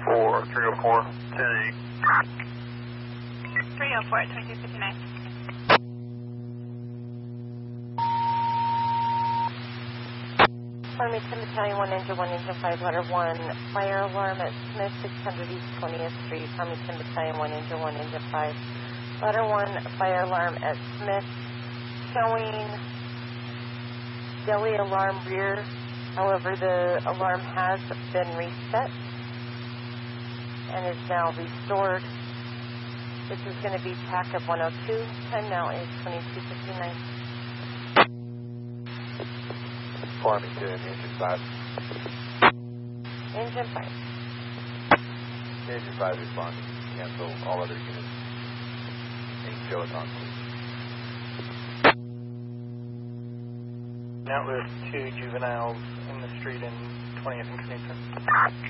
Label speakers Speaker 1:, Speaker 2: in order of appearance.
Speaker 1: for 304 to the
Speaker 2: 304 at 2259.
Speaker 3: Army 10 Battalion 1 Engine 1 Engine 5 Letter 1 fire alarm at Smith 600 East 20th Street. Army 10 Battalion 1 Engine 1 Engine 5 Letter 1 fire alarm at Smith showing deli alarm rear. However, the alarm has been reset and is now restored. This is going to be TAC of 102. Time now is 22:59.
Speaker 1: Army 2 and Engine 5.
Speaker 3: Engine 5.
Speaker 1: Engine 5 responding. Cancel all other units. Engine show is on, please.
Speaker 4: Out with 2 juveniles in the street in 20th and Knutson.